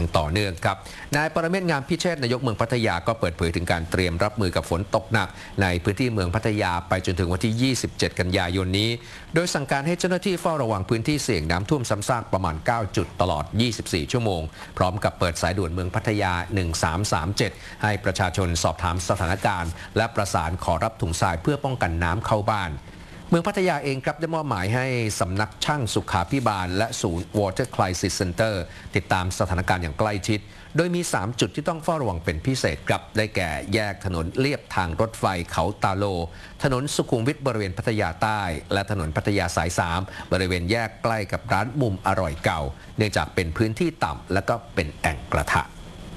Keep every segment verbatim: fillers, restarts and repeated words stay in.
อย่างต่อเนื่องครับนายปรเมศ งามพิเชษฐ์นายกเมืองพัทยาก็เปิดเผยถึงการเตรียมรับมือกับฝนตกหนักในพื้นที่เมืองพัทยาไปจนถึงวันที่ ยี่สิบเจ็ด กันยายนนี้โดยสั่งการให้เจ้าหน้าที่เฝ้าระวังพื้นที่เสี่ยงน้ำท่วมซ้ำซากประมาณ เก้า จุดตลอด ยี่สิบสี่ ชั่วโมงพร้อมกับเปิดสายด่วนเมืองพัทยา หนึ่งสามสามเจ็ด ให้ประชาชนสอบถามสถานการณ์และประสานขอรับถุงทรายเพื่อป้องกันน้ำเข้าบ้านเมืองพัทยาเองครับได้มอบหมายให้สำนักช่างสุขาภิบาลและศูนย์ Water Crisis Center ติดตามสถานการณ์อย่างใกล้ชิดโดยมี สาม จุดที่ต้องเฝ้าระวังเป็นพิเศษครับได้แก่แยกถนนเลียบทางรถไฟเขาตาโลถนนสุขุมวิทบริเวณพัทยาใต้และถนนพัทยาสาย สาม บริเวณแยกใกล้กับร้านมุมอร่อยเก่าเนื่องจากเป็นพื้นที่ต่ำและก็เป็นแอ่งกระทะ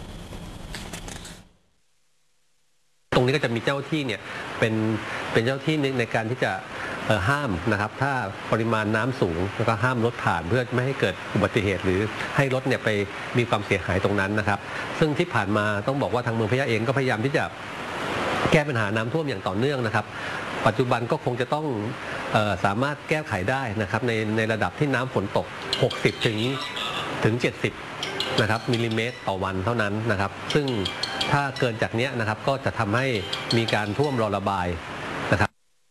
ตรงนี้ก็จะมีเจ้าที่เนี่ยเป็นเป็นเจ้าที่ในการที่จะห้ามนะครับถ้าปริมาณน้ำสูงแล้วก็ห้ามรถผ่านเพื่อไม่ให้เกิดอุบัติเหตุหรือให้รถเนี่ยไปมีความเสียหายตรงนั้นนะครับซึ่งที่ผ่านมาต้องบอกว่าทางเมืองพัทยาเองก็พยายามที่จะแก้ปัญหาน้ำท่วมอย่างต่อเนื่องนะครับปัจจุบันก็คงจะต้องเอ่อสามารถแก้ไขได้นะครับในในระดับที่น้ำฝนตกหกสิบถึงถึงเจ็ดสิบนะครับมิลลิเมตรต่อวันเท่านั้นนะครับซึ่งถ้าเกินจากนี้นะครับก็จะทำให้มีการท่วมรอระบายนะครับ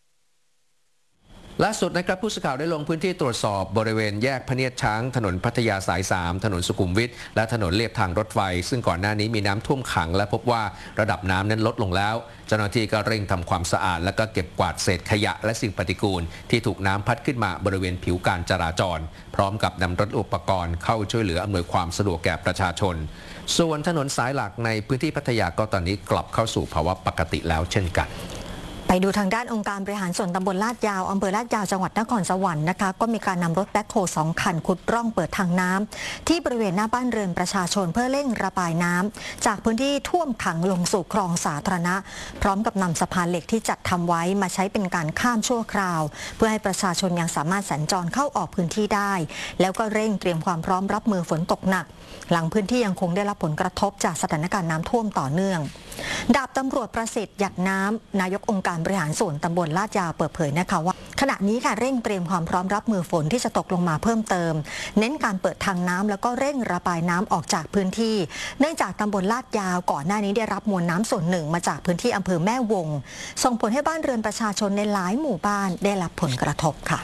ล่าสุดนะครับผู้สื่อข่าวได้ลงพื้นที่ตรวจสอบบริเวณแยกพเนียดช้างถนนพัทยาสาย สาม ถนนสุขุมวิทและถนนเลียบทางรถไฟซึ่งก่อนหน้านี้มีน้ำท่วมขังและพบว่าระดับน้ำนั้นลดลงแล้วเจ้าหน้าที่ก็เร่งทำความสะอาดและก็เก็บกวาดเศษขยะและสิ่งปฏิกูลที่ถูกน้ำพัดขึ้นมาบริเวณผิวการจราจรพร้อมกับนำรถอุปกรณ์เข้าช่วยเหลืออำนวยความสะดวกแก่ประชาชนส่วนถนนสายหลักในพื้นที่พัทยาก็ตอนนี้กลับเข้าสู่ภาวะปกติแล้วเช่นกันไปดูทางด้านองค์การบริหารส่วนตำบลลาดยาวอำเภอลาดยาวจังหวัดนครสวรรค์นะคะก็มีการนำรถแบ็คโฮสองคันขุดร่องเปิดทางน้ำที่บริเวณหน้าบ้านเรือนประชาชนเพื่อเร่งระบายน้ำจากพื้นที่ท่วมขังลงสู่คลองสาธารณะพร้อมกับนำสะพานเหล็กที่จัดทำไว้มาใช้เป็นการข้ามชั่วคราวเพื่อให้ประชาชนยังสามารถสัญจรเข้าออกพื้นที่ได้แล้วก็เร่งเตรียมความพร้อมรับมือฝนตกหนักหลังพื้นที่ยังคงได้รับผลกระทบจากสถานการณ์น้ำท่วมต่อเนื่องดาบตำรวจประสิทธิ์หยัดน้ำนายกองค์การบริหารส่วนตำบลลาดยาวเปิดเผยนะคะว่าขณะนี้ค่ะเร่งเตรียมความพร้อมรับมือฝนที่จะตกลงมาเพิ่มเติมเน้นการเปิดทางน้ำแล้วก็เร่งระบายน้ำออกจากพื้นที่เนื่องจากตำบลลาดยาวก่อนหน้านี้ได้รับมวลน้ำส่วนหนึ่งมาจากพื้นที่อำเภอแม่วงส่งผลให้บ้านเรือนประชาชนในหลายหมู่บ้านได้รับผลกระทบค่ะ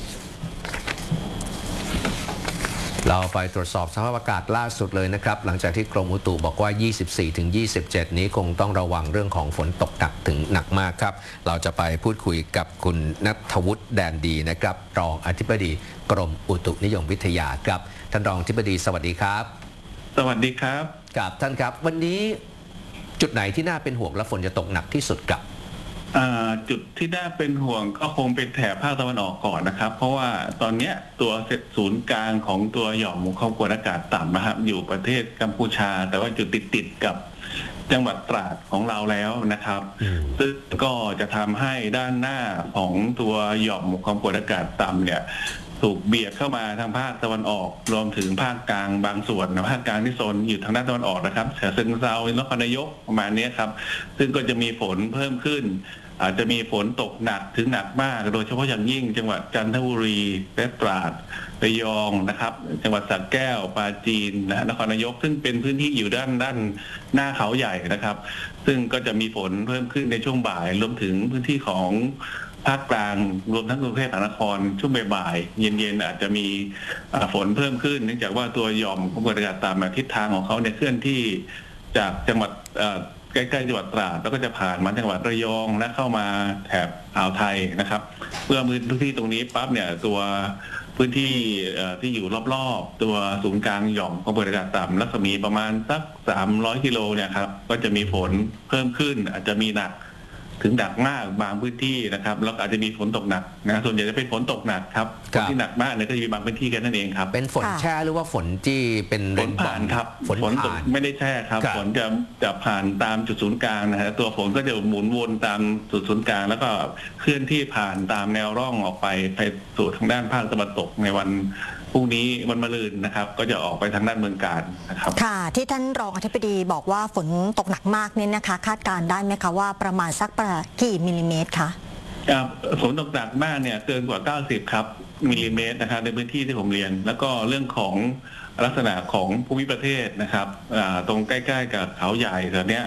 เราไปตรวจสอบสภาพอากาศล่าสุดเลยนะครับหลังจากที่กรมอุตุบอกว่า ยี่สิบสี่ถึงยี่สิบเจ็ด นี้คงต้องระวังเรื่องของฝนตกหนักถึงหนักมากครับเราจะไปพูดคุยกับคุณณัฐวุฒิแดนดีนะครับรองอธิบดีกรมอุตุนิยมวิทยาครับท่านรองอธิบดีสวัสดีครับสวัสดีครับครับท่านครับวันนี้จุดไหนที่น่าเป็นห่วงและฝนจะตกหนักที่สุดครับจุดที่น่าเป็นห่วงก็คงเป็นแถบภาคตะวันออกก่อนนะครับเพราะว่าตอนนี้ตัวศูนย์กลางของตัวหย่อมความกดอากาศต่ำนะครับอยู่ประเทศกัมพูชาแต่ว่าจุดติดติดกับจังหวัดตราดของเราแล้วนะครับซึ่งก็จะทำให้ด้านหน้าของตัวหย่อมความกดอากาศต่ำเนี่ยถูกเบียดเข้ามาทางภาคตะวันออกรวมถึงภาคกลางบางส่วนนะภาคกลางที่โซนอยู่ทางด้านตะวันออกนะครับฉะเชิงเทรานครนายกประมาณนี้ครับซึ่งก็จะมีฝนเพิ่มขึ้นอาจจะมีฝนตกหนักถึงหนักมากโดยเฉพาะอย่างยิ่งจังหวัดจันทบุรีและตราดระยองนะครับจังหวัดสระแก้วปราจีนนะนครนายกซึ่งเป็นพื้นที่อยู่ด้านด้านหน้าเขาใหญ่นะครับซึ่งก็จะมีฝนเพิ่มขึ้นในช่วงบ่ายรวมถึงพื้นที่ของภาคกลางรวมทั้งกรุงเทพมหานครช่วงบ่ายๆเย็นๆอาจจะมีฝนเพิ่มขึ้นเนื่องจากว่าตัวหย่อมความกดอากาศต่ำทิศทางของเขาเนี่ยเคลื่อนที่จากจังหวัดใกล้ๆจังหวัดตราดแล้วก็จะผ่านมาจังหวัดระยองและเข้ามาแถบอ่าวไทยนะครับเมื่อพื้นที่ตรงนี้ปั๊บเนี่ยตัวพื้นที่ที่อยู่รอบๆตัวศูนย์กลางหย่อมความกดอากาศต่ำรัศมีประมาณสักสามร้อยกิโลเนี่ยครับก็จะมีฝนเพิ่มขึ้นอาจจะมีหนักถึงหนักมากบางพื้นที่นะครับแล้วอาจจะมีฝนตกหนักนะส่วนใหญ่จะเป็นฝนตกหนักครับฝนที่หนักมากเนี่ยก็จะมีบางพื้นที่แค่นั้นเองครับเป็นฝนแช่หรือว่าฝนที่เป็นฝนผ่านครับฝนตกไม่ได้แช่ครับฝนจะจะผ่านตามจุดศูนย์กลางนะฮะตัวฝนก็จะหมุนวนตามจุดศูนย์กลางแล้วก็เคลื่อนที่ผ่านตามแนวร่องออกไปไปสู่ทางด้านภาคตะวันตกในวันพรุ่งนี้วันมะรืนนะครับก็จะออกไปทางด้านเมืองกาญนะครับค่ะที่ท่านรองอธิบดีบอกว่าฝนตกหนักมากเนี่ยนะคะคาดการณ์ได้ไหมคะว่าประมาณสักประกี่มิลลิเมตรคะฝนตกหนักมากเนี่ยเกินกว่าเก้าสิบครับมิลลิเมตรนะครับในพื้นที่ที่ผมเรียนแล้วก็เรื่องของลักษณะของภูมิประเทศนะครับตรงใกล้ๆกับเขาใหญ่แถวเนี้ย